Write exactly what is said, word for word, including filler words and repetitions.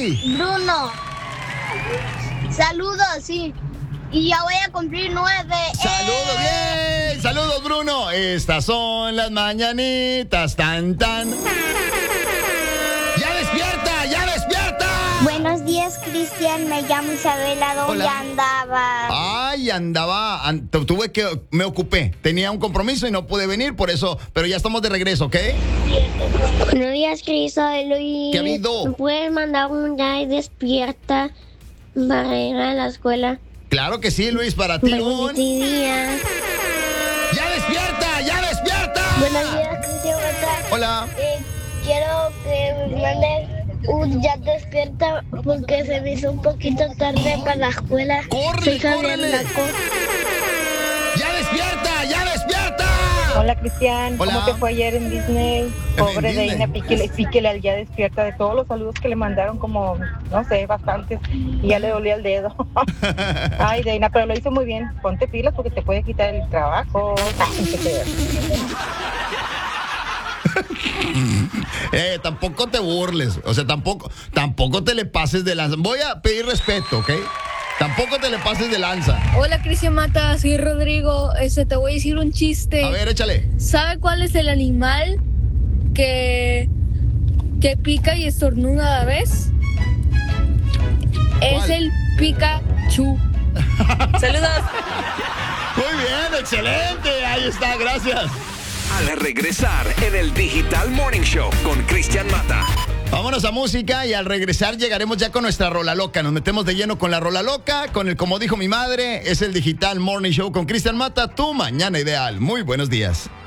ti? Bruno. Saludos, sí. Y ya voy a cumplir nueve. Saludos, ¡Eh! bien. Saludos, Bruno. Estas son las mañanitas, tan, tan. ¡Ya despierta! ¡Ya despierta! Buenos días, Cristian. Me llamo Isabela. ¿Dónde Hola. andaba? Ay, andaba, an- tu- tuve que, me ocupé. Tenía un compromiso y no pude venir, por eso, pero ya estamos de regreso, ¿ok? Buenos días, Cris. Soy Luis. ¿Qué ha habido? ¿Me puedes mandar un ya y despierta para ir a la escuela? Claro que sí, Luis, para ti. Buenos un- días. ¡Ya despierta! ¡Ya despierta! Buenos días, Cristian. Hola. Eh, quiero que me mandes un ya despierta porque se me hizo un poquito tarde para la escuela. ¡Córrele, Soy Javier córrele! Blanco. ¡Ya despierta! ¡Ya despierta! Hola, Cristian. Hola. ¿Cómo te fue ayer en Disney? Pobre Disney. Deina, píquele, píquele al ya despierta de todos los saludos que le mandaron, como, no sé, bastantes, y ya le dolía el dedo. Ay, Deina, pero lo hizo muy bien. Ponte pilas porque te puede quitar el trabajo. Eh, tampoco te burles, o sea, tampoco, tampoco te le pases de lanza. Voy a pedir respeto, ¿ok? Tampoco te le pases de lanza. Hola, Cristian Mata, soy Rodrigo. Este, te voy a decir un chiste. A ver, échale. ¿Sabe cuál es el animal que, que pica y estornuda a la vez? Es ¿Cuál? el Pikachu. Saludos. Muy bien, excelente. Ahí está, gracias. Al regresar en el Digital Morning Show con Cristian Mata. Vámonos a música y al regresar llegaremos ya con nuestra rola loca. Nos metemos de lleno con la rola loca, con el como dijo mi madre, es el Digital Morning Show con Cristian Mata, tu mañana ideal. Muy buenos días.